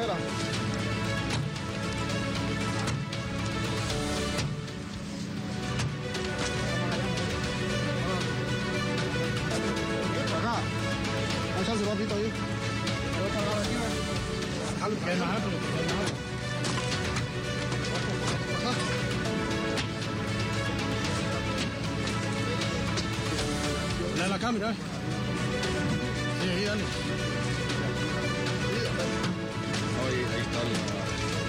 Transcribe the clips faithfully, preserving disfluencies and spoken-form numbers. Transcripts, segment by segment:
carretera. Acá. Hay chance, papito, ahí. Voy a pagar aquí, ¿ves? Dale la cámara, ¿eh? Sí, ahí, dale. Ahí, ahí está el...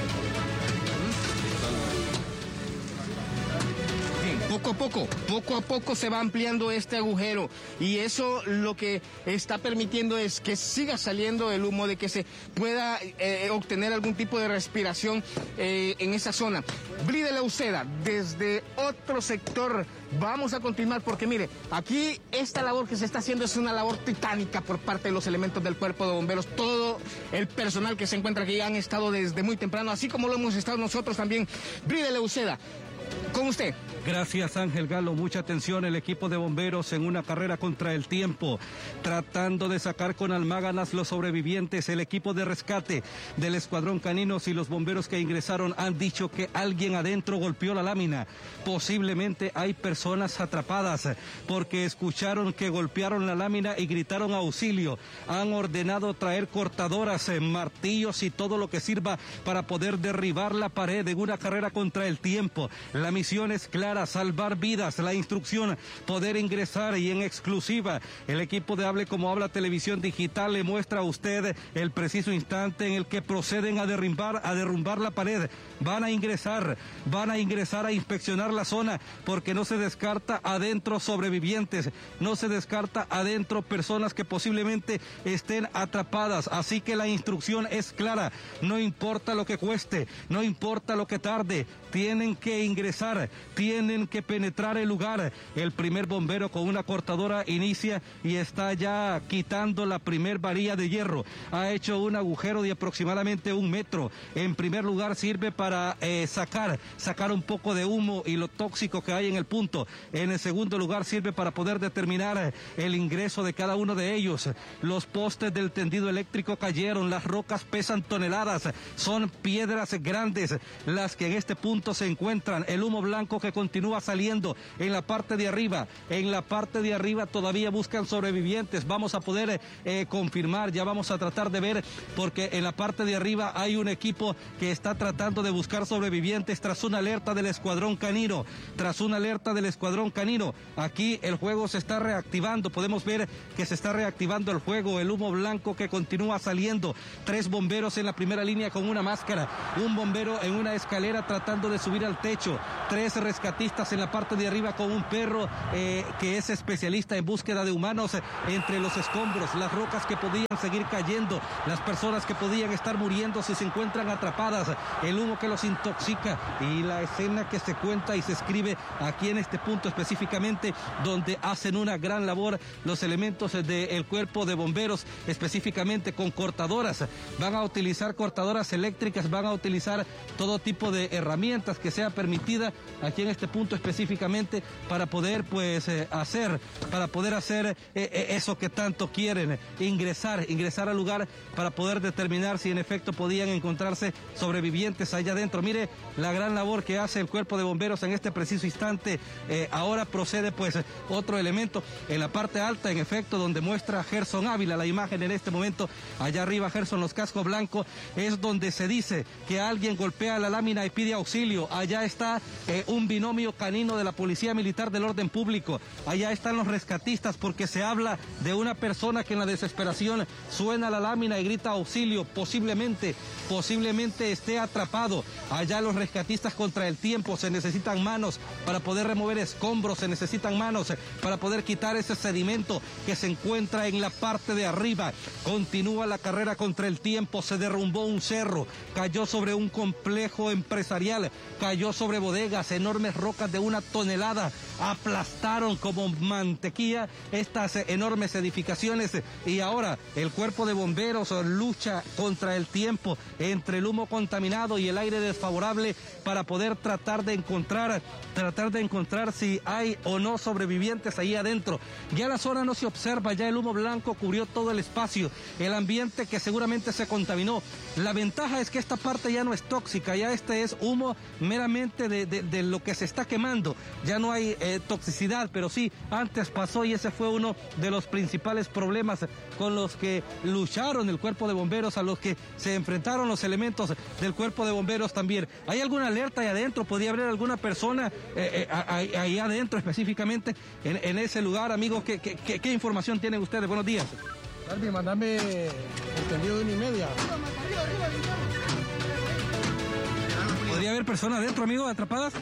Poco a poco, poco a poco se va ampliando este agujero y eso lo que está permitiendo es que siga saliendo el humo, de que se pueda eh, obtener algún tipo de respiración eh, en esa zona. Bri de la Uceda, desde otro sector, vamos a continuar porque mire, aquí esta labor que se está haciendo es una labor titánica por parte de los elementos del Cuerpo de Bomberos. Todo el personal que se encuentra aquí han estado desde muy temprano, así como lo hemos estado nosotros también. Bri de la Uceda, con usted. Gracias, Ángel Galo. Mucha atención, el equipo de bomberos en una carrera contra el tiempo, tratando de sacar con almáganas los sobrevivientes. El equipo de rescate del Escuadrón Caninos y los bomberos que ingresaron han dicho que alguien adentro golpeó la lámina. Posiblemente hay personas atrapadas porque escucharon que golpearon la lámina y gritaron auxilio. Han ordenado traer cortadoras, martillos y todo lo que sirva para poder derribar la pared en una carrera contra el tiempo. La misión es clara: salvar vidas. La instrucción, poder ingresar, y en exclusiva el equipo de Hable Como Habla Televisión Digital le muestra a usted el preciso instante en el que proceden a derrumbar, a derrumbar la pared. Van a ingresar, van a ingresar a inspeccionar la zona porque no se descarta adentro sobrevivientes, no se descarta adentro personas que posiblemente estén atrapadas. Así que la instrucción es clara: no importa lo que cueste, no importa lo que tarde, tienen que ingresar, tienen Tienen que penetrar el lugar. El primer bombero con una cortadora inicia y está ya quitando la primer varilla de hierro. Ha hecho un agujero de aproximadamente un metro. En primer lugar sirve para eh, sacar, sacar un poco de humo y lo tóxico que hay en el punto. En el segundo lugar sirve para poder determinar el ingreso de cada uno de ellos. Los postes del tendido eléctrico cayeron, las rocas pesan toneladas, son piedras grandes las que en este punto se encuentran. El humo blanco que continúa saliendo en la parte de arriba. En la parte de arriba todavía buscan sobrevivientes. Vamos a poder eh, confirmar, ya vamos a tratar de ver, porque en la parte de arriba hay un equipo que está tratando de buscar sobrevivientes tras una alerta del Escuadrón Canino. Tras una alerta del Escuadrón Canino. Aquí el juego se está reactivando. Podemos ver que se está reactivando el juego. El humo blanco que continúa saliendo. Tres bomberos en la primera línea con una máscara. Un bombero en una escalera tratando de subir al techo. Tres rescatistas en la parte de arriba con un perro eh, que es especialista en búsqueda de humanos eh, entre los escombros, las rocas que podían seguir cayendo, las personas que podían estar muriendo si se encuentran atrapadas, el humo que los intoxica y la escena que se cuenta y se escribe aquí en este punto específicamente, donde hacen una gran labor los elementos del cuerpo de bomberos, específicamente con cortadoras. Van a utilizar cortadoras eléctricas, van a utilizar todo tipo de herramientas que sea permitida aquí en este punto específicamente para poder pues eh, hacer, para poder hacer eh, eh, eso que tanto quieren, ingresar, ingresar al lugar para poder determinar si en efecto podían encontrarse sobrevivientes allá adentro. Mire la gran labor que hace el cuerpo de bomberos en este preciso instante. Eh, ahora procede pues otro elemento en la parte alta, en efecto, donde muestra Gerson Ávila la imagen en este momento. Allá arriba Gerson, los cascos blancos, es donde se dice que alguien golpea la lámina y pide auxilio. Allá está eh, un binomio canino de la Policía Militar del Orden Público. Allá están los rescatistas porque se habla de una persona que en la desesperación suena la lámina y grita auxilio. Posiblemente, posiblemente esté atrapado. Allá los rescatistas contra el tiempo. Se necesitan manos para poder remover escombros, se necesitan manos para poder quitar ese sedimento que se encuentra en la parte de arriba. Continúa la carrera contra el tiempo. Se derrumbó un cerro, cayó sobre un complejo empresarial, cayó sobre bodegas, enormes rocas de una tonelada aplastaron como mantequilla estas enormes edificaciones, y ahora el cuerpo de bomberos lucha contra el tiempo, entre el humo contaminado y el aire desfavorable, para poder tratar de encontrar, tratar de encontrar si hay o no sobrevivientes ahí adentro. Ya la zona no se observa, ya el humo blanco cubrió todo el espacio, el ambiente que seguramente se contaminó. La ventaja es que esta parte ya no es tóxica, ya este es humo meramente de, de, de lo que se está quemando, ya no hay eh, toxicidad, pero sí, antes pasó, y ese fue uno de los principales problemas con los que lucharon el cuerpo de bomberos, a los que se enfrentaron los elementos del cuerpo de bomberos también. ¿Hay alguna alerta ahí adentro? ¿Podría haber alguna persona eh, eh, ahí adentro específicamente en, en ese lugar, amigos? ¿Qué, qué, qué, qué información tienen ustedes? Buenos días. Darby, mandame el tendido de una y media. ¿Podría haber personas adentro, amigos, atrapadas?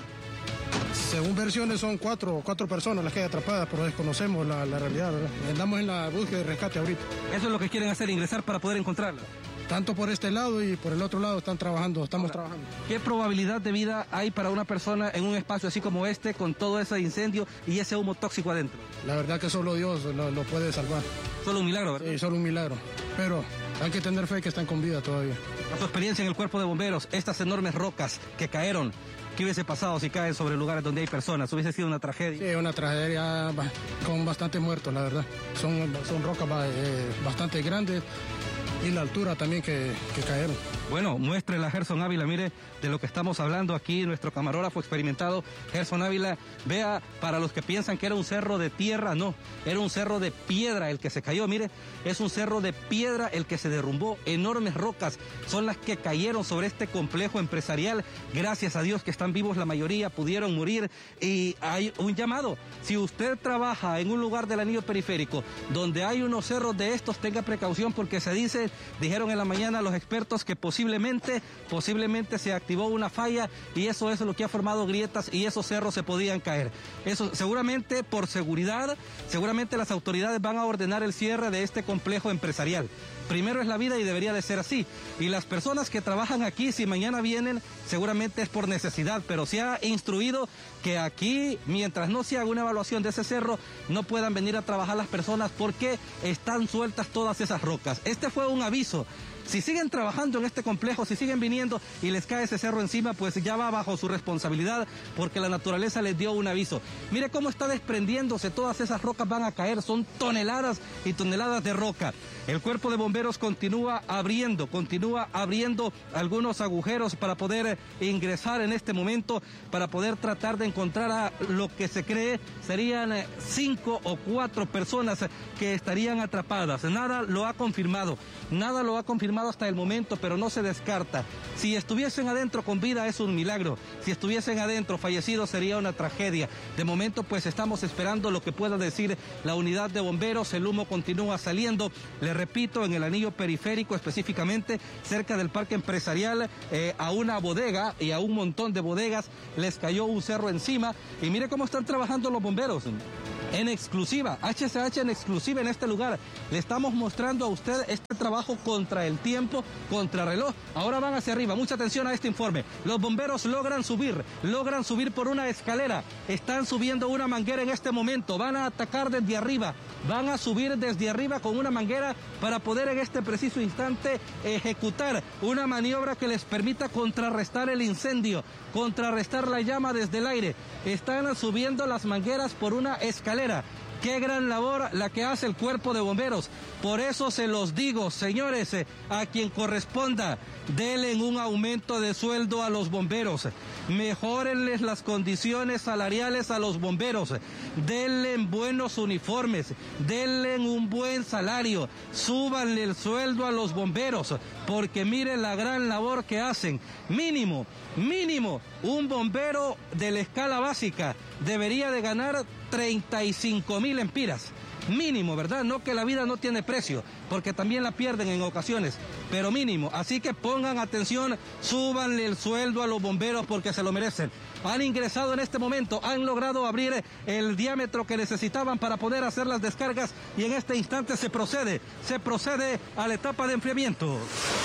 Según versiones son cuatro, cuatro personas las que hay atrapadas, pero desconocemos la, la realidad, ¿verdad? Andamos en la búsqueda de rescate ahorita. Eso es lo que quieren hacer, ingresar para poder encontrarla. Tanto por este lado y por el otro lado están trabajando, estamos Ahora, trabajando. ¿qué probabilidad de vida hay para una persona en un espacio así como este, con todo ese incendio y ese humo tóxico adentro? La verdad que solo Dios lo, lo puede salvar. Solo un milagro, ¿verdad? Sí, solo un milagro. Pero hay que tener fe que están con vida todavía. A su experiencia en el cuerpo de bomberos, estas enormes rocas que cayeron, ¿qué hubiese pasado si caen sobre lugares donde hay personas? ¿Hubiese sido una tragedia? Sí, una tragedia con bastantes muertos, la verdad. Son, son rocas eh, bastante grandes. Y la altura también que, que cayeron. Bueno, muéstrela a Gerson Ávila, mire de lo que estamos hablando aquí, nuestro camarógrafo experimentado, Gerson Ávila. Vea, para los que piensan que era un cerro de tierra, no, era un cerro de piedra el que se cayó, mire, es un cerro de piedra el que se derrumbó, enormes rocas son las que cayeron sobre este complejo empresarial. Gracias a Dios que están vivos la mayoría, pudieron morir, y hay un llamado: si usted trabaja en un lugar del anillo periférico donde hay unos cerros de estos, tenga precaución, porque se dice, dijeron en la mañana los expertos, que posiblemente, posiblemente se activó una falla, y eso es lo que ha formado grietas, y esos cerros se podían caer. Eso seguramente por seguridad, seguramente las autoridades van a ordenar el cierre de este complejo empresarial. Primero es la vida y debería de ser así. Y las personas que trabajan aquí, si mañana vienen, seguramente es por necesidad, pero se ha instruido que aquí, mientras no se haga una evaluación de ese cerro, no puedan venir a trabajar las personas porque están sueltas todas esas rocas. Este fue un aviso. Si siguen trabajando en este complejo, si siguen viniendo y les cae ese cerro encima, pues ya va bajo su responsabilidad, porque la naturaleza les dio un aviso. Mire cómo está desprendiéndose, todas esas rocas van a caer, son toneladas y toneladas de roca. El cuerpo de bomberos continúa abriendo, continúa abriendo algunos agujeros para poder ingresar en este momento, para poder tratar de encontrar a lo que se cree serían cinco o cuatro personas que estarían atrapadas. Nada lo ha confirmado, nada lo ha confirmado hasta el momento, pero no se descarta. Si estuviesen adentro con vida es un milagro, si estuviesen adentro fallecidos sería una tragedia. De momento pues estamos esperando lo que pueda decir la unidad de bomberos. El humo continúa saliendo, le repito, en el anillo periférico, específicamente cerca del parque empresarial, eh, a una bodega y a un montón de bodegas les cayó un cerro encima, y mire cómo están trabajando los bomberos. En exclusiva, H C H en exclusiva en este lugar. Le estamos mostrando a usted este trabajo contra el tiempo, contra reloj. Ahora van hacia arriba, mucha atención a este informe. Los bomberos logran subir, logran subir por una escalera. Están subiendo una manguera en este momento. Van a atacar desde arriba, van a subir desde arriba con una manguera para poder en este preciso instante ejecutar una maniobra que les permita contrarrestar el incendio, contrarrestar la llama desde el aire. Están subiendo las mangueras por una escalera. Qué gran labor la que hace el cuerpo de bomberos. Por eso se los digo, señores, eh, a quien corresponda, denle un aumento de sueldo a los bomberos, mejórenles las condiciones salariales a los bomberos, denle buenos uniformes, denle un buen salario, súbanle el sueldo a los bomberos, porque miren la gran labor que hacen. Mínimo, mínimo, un bombero de la escala básica debería de ganar treinta y cinco mil empiras. Mínimo, ¿verdad? No, que la vida no tiene precio, porque también la pierden en ocasiones, pero mínimo. Así que pongan atención, súbanle el sueldo a los bomberos porque se lo merecen. Han ingresado en este momento, han logrado abrir el diámetro que necesitaban para poder hacer las descargas, y en este instante se procede, se procede a la etapa de enfriamiento.